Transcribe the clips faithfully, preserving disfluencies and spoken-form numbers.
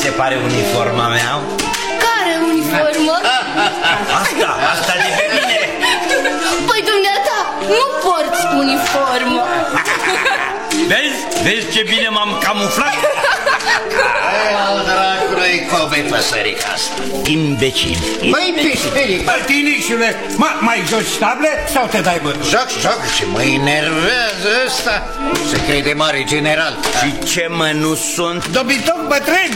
se pare uniforma mea? Care uniformă? Asta, asta de pe mine. Păi dumneata, nu porți uniformă. Vezi? Vezi ce bine m-am camuflat? Ei, al dracului, cove păsărica asta. Imbecil. Băi, pispiric. Tinișule, mai joci table sau te dai bătut? Joc, joc și mă enervează ăsta. Se crede mare general. Și ce mă, nu sunt? Dobitoc bătrân.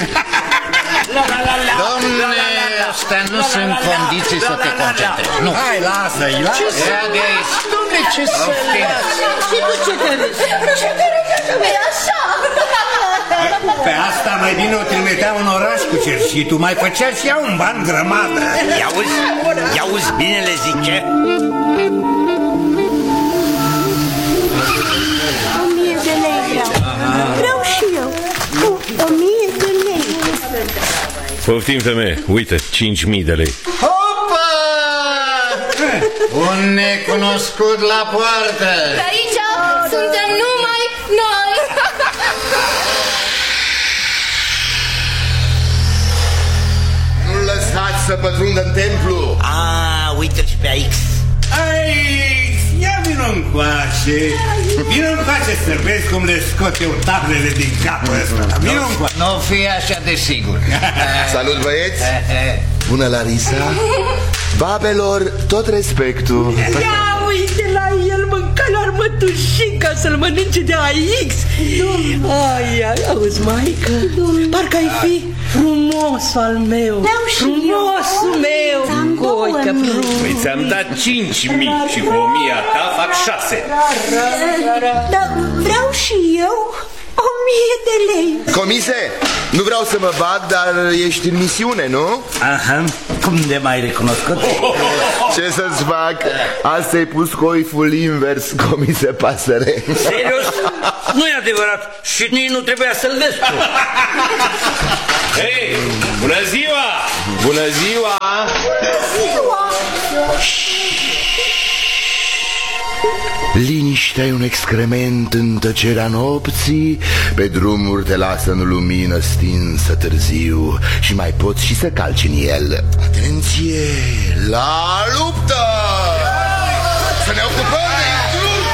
Domne, astea nu sunt condiții să te concentrezi. Nu. Hai, lasă-i, lasă. Ce să râzi? Domne, ce să râzi? Și tu ce te râzi? Ce te râzi? E așa. Pe asta mai bine o trimiteam în oraș cu cerșitul. Mai făcea și ea un ban grămadă. I-auzi? I-auzi bine le zice? O mie de lei vreau. Vreau și eu. Cu o mie de lei. Poftim, femeie, uite, cinci mii de lei. Opa! Un necunoscut la poartă. Pe aici suntem numai noi. Nu lăsați să pătrundă în templu. A, uite-l și pe Aix. Ai, ia vină încoace. Vină încoace să vezi cum le scot eu tablele din capul ăsta. Vină încoace. Nu fii așa de sigur. Salut, băieți. Bună, Larisa. Babelor, tot respectul. Ia uite la el, mânca la mătușica să-l mănânce de Aix. Ai, ai, auzi, maică, parcă ai fi frumosul al meu. Frumosul meu. Coică, Păi ți-am dat cinci mii și cu o mie a ta fac șase. Dar vreau și eu o mie de lei. Comise, nu vreau să mă bag, dar ești în misiune, nu? Aha, cum de mai recunoscut? Ce să-ți fac? Asta ai pus coiful invers, comise pasăre. Serios? Nu e adevărat. Și nici nu trebuia să-l vezi tu. Hei, bună ziua! Bună ziua! Liniștea e un excrement în tăcerea nopții. Pe drumuri te lasă în lumină stinsă târziu și mai poți și să calci în el. Atenție! La luptă! Să ne ocupăm de intrus!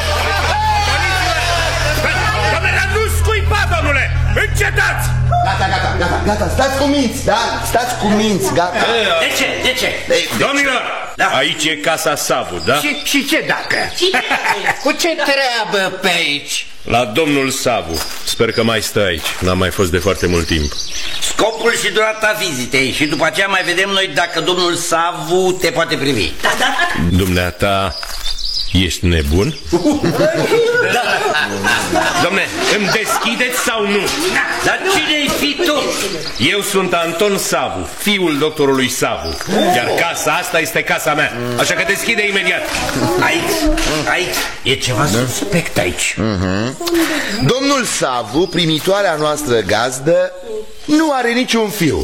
Doamne, nu scuipa, domnule! Încetați! Gata, gata, gata, gata, stați cu minți, da? Stați cu minți, gata. De ce? De ce? Domnilor, da. Aici e casa Savu, da? Și, și ce dacă? Cu ce treabă pe aici? La domnul Savu. Sper că mai stă aici. N-am mai fost de foarte mult timp. Scopul și durata vizitei. Și după aceea mai vedem noi dacă domnul Savu te poate privi. Da, da, da. Dumneata, ești nebun? Da. Dom'le, îmi deschideți sau nu? Dar cine-i fi tu? Eu sunt Anton Savu, fiul doctorului Savu. Iar casa asta este casa mea. Așa că deschide imediat. Aici, aici, e ceva suspect aici. uh-huh. Domnul Savu, primitoarea noastră gazdă, nu are niciun fiu.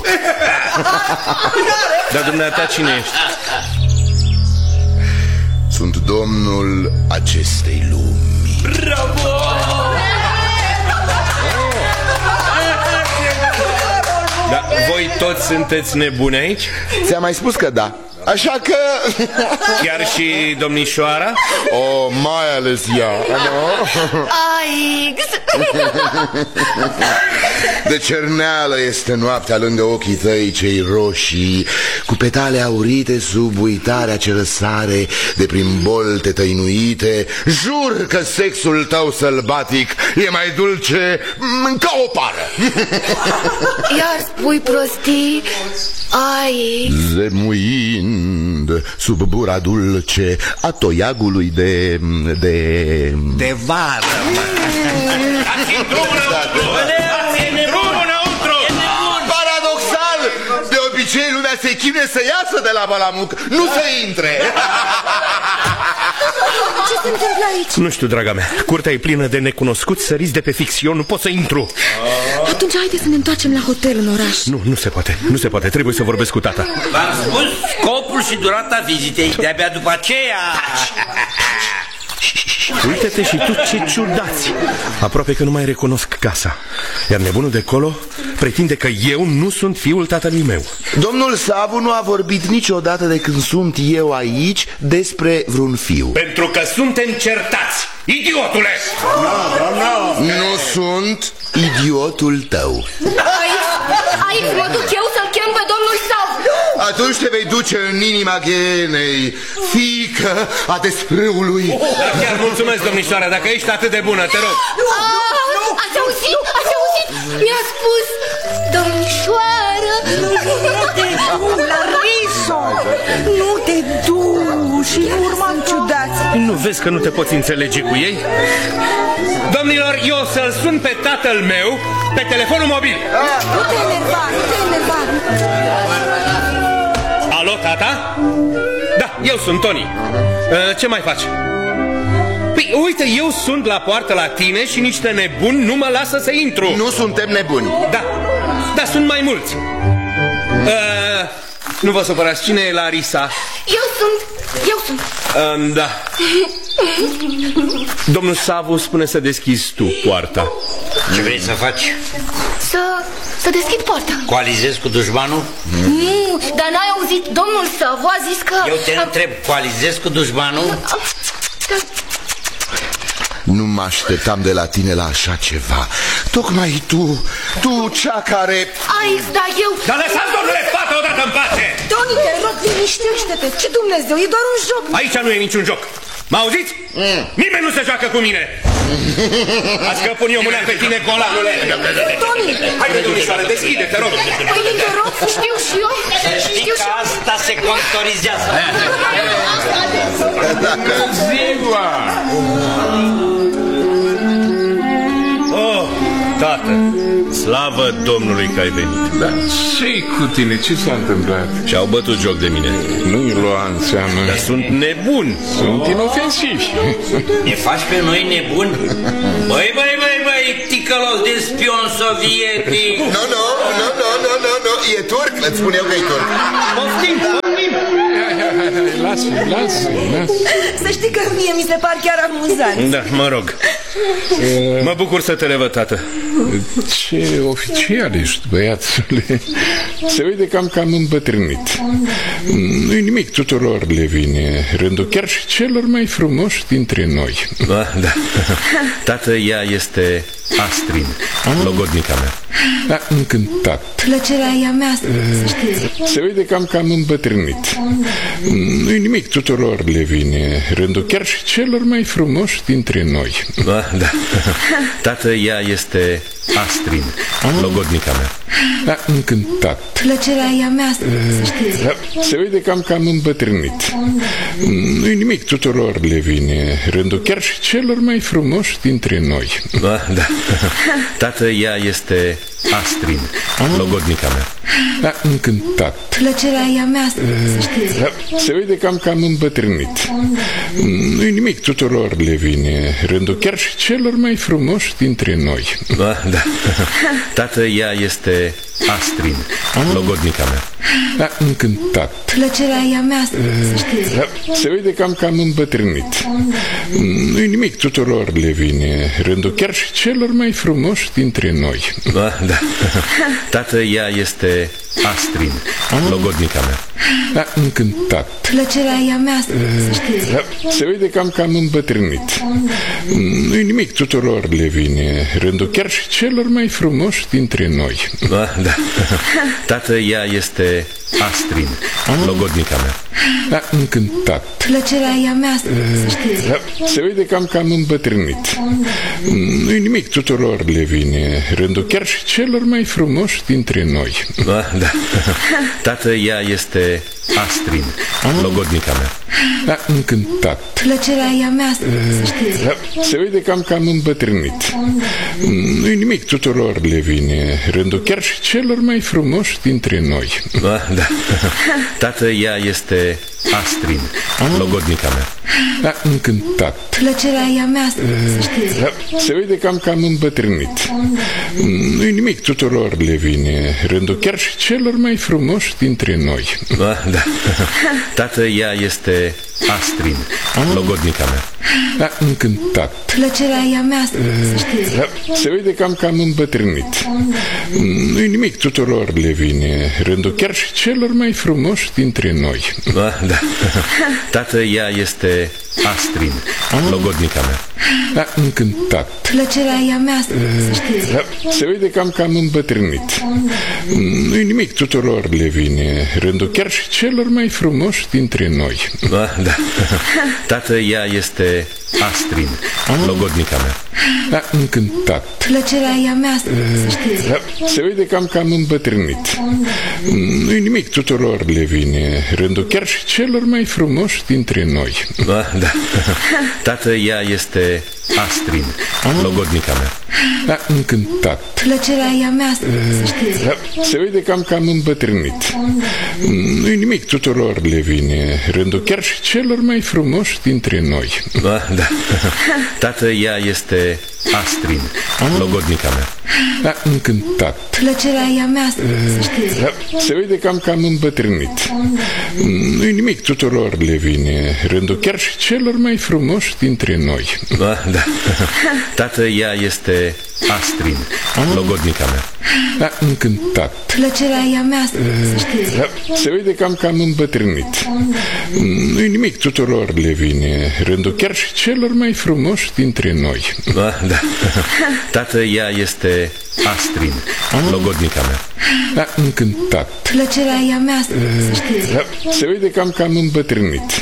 Dar dumneata cine ești? Sunt domnul acestei lumi. Bravo! Dar voi toți sunteți nebuni aici? Ți-am mai spus că da. Așa că... Chiar și domnișoara? O, mai ales ea, nu? Aix! De cerneală este noaptea lângă ochii tăi cei roșii, cu petale aurite sub uitarea ce răsare de prin bolte tăinuite. Jur că sexul tău sălbatic e mai dulce ca o pară. Iar spui prostii, Aix. Zemuind sub bura dulce a toiagului de... de... de vară. Paradoxal, de obicei lumea se chinuie să iasă de la balamuc, nu să intre. Ce se întâmplă aici? Nu știu, draga mea, curtea e plină de necunoscuți săriți de pe fix. Eu nu pot să intru. Atunci haide să ne întoarcem la hotel în oraș. Nu, nu se poate, nu se poate, trebuie să vorbesc cu tata. V-am spus scopul și durata vizitei. De-abia după aceea... Și uite-te și tu ce ciudați. Aproape că nu mai recunosc casa. Iar nebunul de colo pretinde că eu nu sunt fiul tatălui meu. Domnul Savu nu a vorbit niciodată de când sunt eu aici despre vreun fiu. Pentru că suntem certați, idiotule! No, no, no. Nu sunt idiotul tău. Aici, aici mă duc eu să-l chem pe domnul Savu. Atunci te vei duce în inima Ghenei, fiică a desprâului. Dar chiar mulțumesc, domnișoara, dacă ești atât de bună, te rog. Ah, ați auzit? Ați auzit? Mi-a spus domnișoară. Nu te du la Riso. Nu te du și urma ciudați. Nu vezi că nu te poți înțelege cu ei? Domnilor, eu o să-l sun pe tatăl meu pe telefonul mobil. Nu te enerva, nu te enerva. Alo, tata? Da, eu sunt Toni. Ce mai faci? Păi, uite, eu sunt la poartă la tine și niște nebuni nu mă lasă să intru. Nu suntem nebuni. Da, da, sunt mai mulți. uh, Nu vă supărați, cine e Larisa? Eu sunt, eu sunt. uh, Da. Domnul Savu spune să deschizi tu poarta. Ce vrei să faci? Să, să deschid poarta. Coalizezi cu dușmanul? Nu, dar n-ai auzit? Domnul Savu a zis că... Eu te întreb, coalizezi cu dușmanul? Nu mă așteptam de la tine la așa ceva. Tocmai tu, tu cea care... Aici, da, eu... Dar lăsați, domnule, fata odată în pace! Toni, te rog, liniștește-te. Ce Dumnezeu, e doar un joc. Aici nu e niciun joc. M-auziți? Mm. Nimeni nu se joacă cu mine. Azi că pun eu mâna pe tine, golanule. Toni! Haide, domnișoară, deschide, te rog. Păi, te rog, știu și eu. Știi că asta se contorizează. Ziua! Oh, tată, slavă Domnului că ai venit. Da, ce-i cu tine? Ce s-a întâmplat? Și-au bătut joc de mine. Nu-i lua în seamă. Dar sunt nebuni. Sunt inofensivi. Ne faci pe noi nebuni? Băi, băi, băi, băi, ticălos de spion sovietic. Nu, nu, nu, nu, nu, nu, nu. E turc, îți spun eu că e turc. Poftim, poftim. Hai, hai, hai, hai, lasă-i, lasă-i, lasă-i. Să știi că mie mi se par chiar amuzant. Da, mă rog. Mă bucur să te revăd, tată. Ce oficial ești, băiațule. Se vede că am cam îmbătrânit. Nu-i nimic, tuturor le vine rândul, chiar și celor mai frumoși dintre noi. Da, da. Tată, ea este Astrid, logodnica mea. Da, încântat. Plăcerea e a mea, să știți. Se vede că am cam îmbătrânit. Nu-i nimic, tuturor le vine rândul, chiar și celor mai frumoși dintre noi. Da, da. Tată, ea este Astrid, logodnica mea. Da, încântat. Plăcerea e a mea, să știți. Da, se vede că am cam îmbătrânit. Nu-i nimic, tuturor le vine rândul, chiar și celor mai frumoși dintre noi. Da, da. Tată, ea este Astrid, logodnica mea. Da, încântat. Plăcerea e a mea, să știți. Da, se vede că am cam îmbătrânit. Nu-i nimic, tuturor le vine rândul, chiar și celor mai frumoși dintre noi. Da, da. Tată, ea este Astrid, logodnica mea. Da, încântat. Plăcerea e a mea, să știți. Da, se vede că am cam îmbătrânit. Nu-i nimic, tuturor le vine rândul, chiar și celor mai frumoși dintre noi. Da, da. Tată, ea este Astrid, logodnica mea. Da, încântat. Plăcerea e a mea, să știți. Da, se vede că am cam îmbătrânit. Nu-i nimic, tuturor le vine rândul, chiar și celor mai frumoși dintre noi. Da, da. Tată, ea este Astrid, logodnica mea. Da, încântat. Plăcerea e a mea, să știți. Da, se vede că am cam îmbătrânit. Nu-i nimic, tuturor le vine rândul, chiar și celor mai frumoși dintre noi. Da, da. Tată, ea este Astrid, logodnica mea. Da, încântat. Plăcerea e a mea, să știți. Da, se vede că am cam îmbătrânit. Nu-i nimic, tuturor le vine rândul, chiar și celor mai frumoși dintre noi. Da, da. Tată, ea este Astrid, logodnica mea. Da, încântat. Plăcerea e a mea, să știți. Da, se vede că am cam îmbătrânit. Nu-i nimic, tuturor le vine rândul, chiar și celor mai frumoși dintre noi. Da, da. Tată, ea este Astrid, logodnica mea. Da, încântat. Plăcerea e a mea, să știți. Da, se vede că am cam îmbătrânit. Nu-i nimic, tuturor le vine rândul, chiar și celor mai frumoși dintre noi. Da, da. Tată, ea este Astrid, logodnica mea. Da, încântat. Plăcerea e a mea, să știți. Da, se vede că am cam îmbătrânit. Nu-i nimic, tuturor le vine rândul, chiar și celor mai frumoși dintre noi. Da, da. Tată, ea este Astrid, logodnica mea. Da, încântat. Plăcerea e a mea, să știți. Da, se vede că am cam îmbătrânit. Nu-i nimic, tuturor le vine rândul, chiar și celor mai frumoși dintre noi. Da, da. Tată, ea este Astrid, logodnica mea. Da, încântat. Plăcerea e a mea, să știți. Da, se vede că am cam îmbătrânit. Nu-i nimic, tuturor le vine rândul, chiar și celor mai frumoși dintre noi. Da, da. Tată, ea este Astrid, logodnica mea. Da, încântat. Plăcerea e a mea, să știți. Da, se vede că am cam îmbătrânit. Nu-i nimic, tuturor le vine rândul, chiar și celor mai frumoși dintre noi. Da, da. Tată, ea este Astrid, logodnica mea. Da, încântat. Plăcerea e a mea, să știți. Da, se vede că am cam îmbătrânit. Nu-i nimic, tuturor le vine rândul, chiar și celor mai frumoși dintre noi. Da, da. Tată, ea este Astrid, logodnica mea. Da, încântat. Plăcerea e a mea, să știți. Da, se vede că am cam îmbătrânit.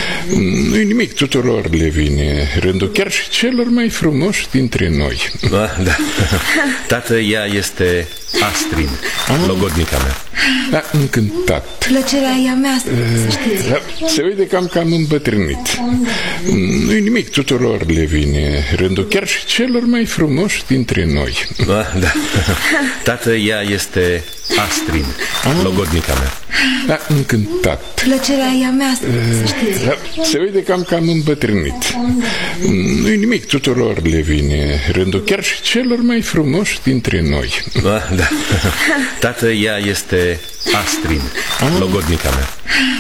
Nu-i nimic, tuturor le vine rândul, chiar și celor mai frumoși dintre noi. Da, da. Tată, ea este Astrid, logodnica mea. Da, încântat. Plăcerea e a mea, să știți. Da, se vede că am cam îmbătrânit. Nu-i nimic, tuturor le vine rândul, chiar și celor mai frumoși dintre noi. Da, da. Tată, ea este Astrid, logodnica mea. Da, încântat. Plăcerea e a mea, să știți. Da, se vede că am cam îmbătrânit. Nu-i nimic, tuturor le vine rândul, chiar și celor mai frumoși dintre noi. Da, da. Tată, ea este Astrid, logodnica mea.